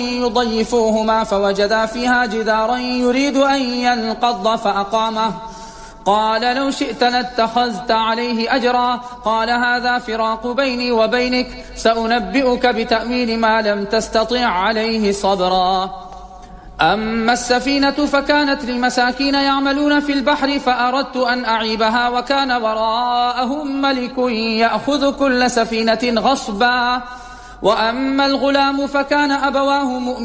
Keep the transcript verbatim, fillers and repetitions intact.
يضيفوهما فوجدا فيها جدارا يريد أن ينقض فأقامه. قال لو شئت لاتخذت عليه أجرا. قال هذا فراق بيني وبينك، سأنبئك بتأويل ما لم تستطع عليه صبرا. أما السفينة فكانت لمساكين يعملون في البحر فأردت أن أعيبها وكان وراءهم ملك يأخذ كل سفينة غصبا. وأما الغلام فكان أبواه مؤمنين